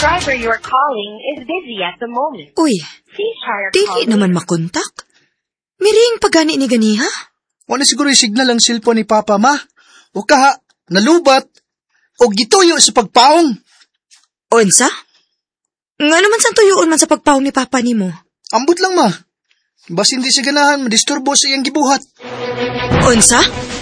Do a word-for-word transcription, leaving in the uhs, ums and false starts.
subscriber you are calling is busy at the moment. Uy, Please try your dili call naman makontak. Miring pagani ni ganiha? Wala siguro yung signal ang cellphone ni Papa, ma. O kaha, nalubat. O gituyo sa pagpaong. Onsa? Nga naman sang tuyuon man sa pagpaong ni Papa ni mo? Ambot lang, ma. Bas hindi siya ganahan, madisturbo sa iyang gibuhat. Onsa?